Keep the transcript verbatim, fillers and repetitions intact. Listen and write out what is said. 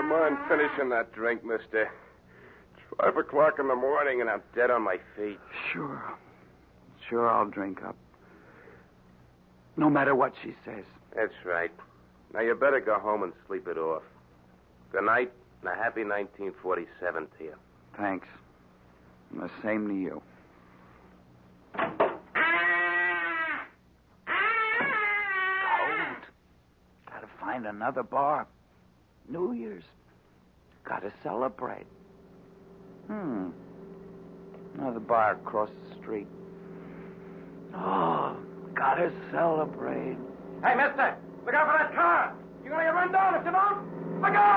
you mind finishing that drink, mister? It's five o'clock in the morning and I'm dead on my feet. Sure. Sure, I'll drink up. No matter what she says. That's right. Now you better go home and sleep it off. Good night and a happy nineteen forty-seven to you. Thanks. And the same to you. Cold. Gotta find another bar. New Year's. Gotta celebrate. Hmm. Another bar across the street. Oh, gotta celebrate. Hey, mister, look out for that car. You're gonna get run down if you don't. Look out!